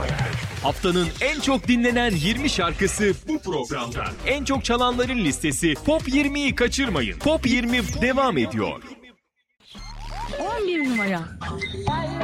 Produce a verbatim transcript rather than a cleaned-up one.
Haftanın en çok dinlenen yirmi şarkısı bu programda. En çok çalanların listesi Top yirmiyi kaçırmayın. Top yirmi devam ediyor. on bir numara.